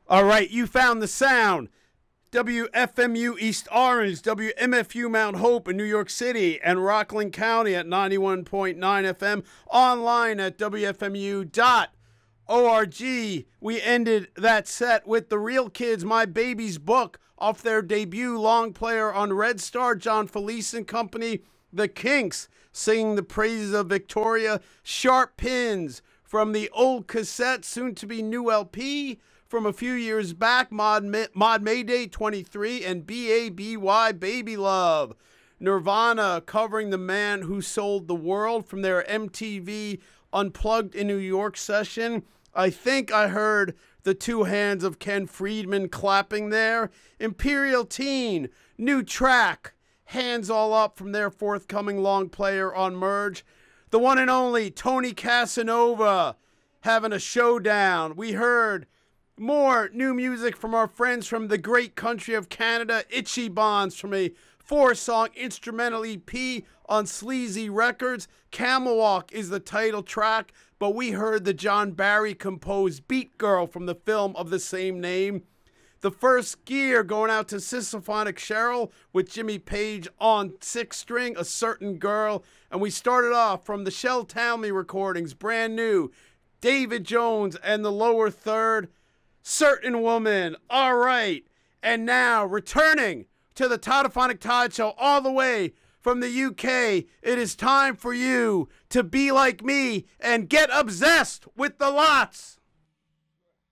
All right, you found the sound. WFMU East Orange, WMFU Mount Hope in New York City, and Rockland County at 91.9 FM, online at WFMU.org. We ended that set with The Real Kids, My Baby's Book, off their debut long player on Red Star, John Felice and Company. The Kinks singing the praises of Victoria. Sharp Pins from the old cassette, soon to be new LP. From a few years back, Mod Mayday 23 and B.A.B.Y. Baby Love. Nirvana covering The Man Who Sold the World from their MTV Unplugged in New York session. I think I heard the two hands of Ken Friedman clapping there. Imperial Teen, new track, Hands All Up from their forthcoming long player on Merge. The one and only Tony Casanova having a showdown. We heard more new music from our friends from the great country of Canada, Itchy Bonds, from a 4-song instrumental EP on Sleazy Records. Camel Walk is the title track, but we heard the John Barry composed Beat Girl from the film of the same name. The First Gear going out to Sisophonic Cheryl with Jimmy Page on 6-string, A Certain Girl. And we started off from the Shel Talmy recordings, brand new, David Jones and the Lower Third, Certain Woman. All right. And now, returning to the Toddophonic Todd Show all the way from the UK, it is time for you to be like me and get obsessed with the lots.